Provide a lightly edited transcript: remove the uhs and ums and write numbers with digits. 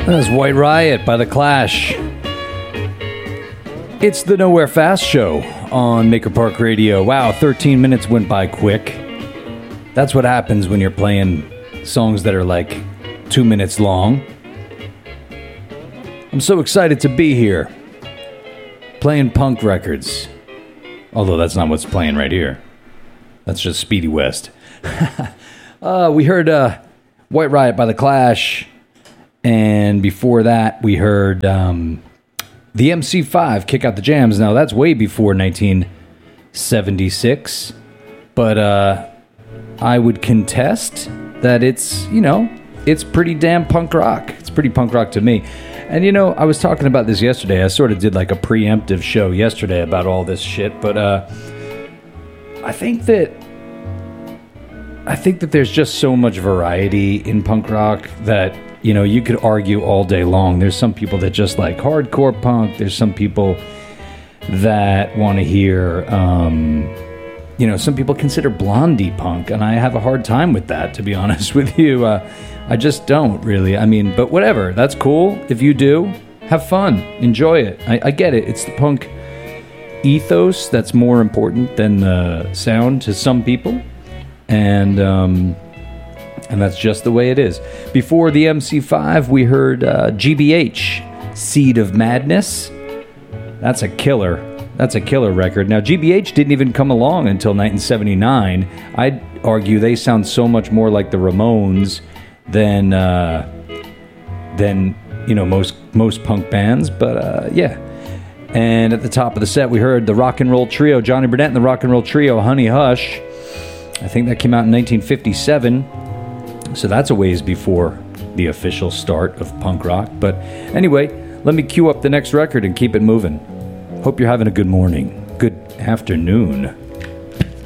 That's White Riot by The Clash. It's the Nowhere Fast Show on Maker Park Radio. Wow, 13 minutes went by quick. That's what happens when you're playing songs that are like 2 minutes long. I'm so excited to be here, playing punk records. Although that's not what's playing right here. That's just Speedy West. We heard White Riot by The Clash. And before that, we heard the MC5, Kick Out the Jams. Now, that's way before 1976. But I would contest that it's, it's pretty damn punk rock. It's pretty punk rock to me. And, I was talking about this yesterday. I sort of did like a preemptive show yesterday about all this shit. But I think that there's just so much variety in punk rock that, you could argue all day long. There's some people that just like hardcore punk. There's some people that want to hear, some people consider Blondie punk. And I have a hard time with that, to be honest with you. I just don't really. But whatever. That's cool. If you do, have fun. Enjoy it. I get it. It's the punk ethos that's more important than the sound to some people. And that's just the way it is. Before the MC5, we heard GBH, Seed of Madness. That's a killer. That's a killer record. Now, GBH didn't even come along until 1979. I'd argue they sound so much more like the Ramones than most punk bands. But, yeah. And at the top of the set, we heard the Rock and Roll Trio, Johnny Burnett and the Rock and Roll Trio, Honey Hush. I think that came out in 1957. So that's a ways before the official start of punk rock. But anyway, let me cue up the next record and keep it moving. Hope you're having a good morning, good afternoon.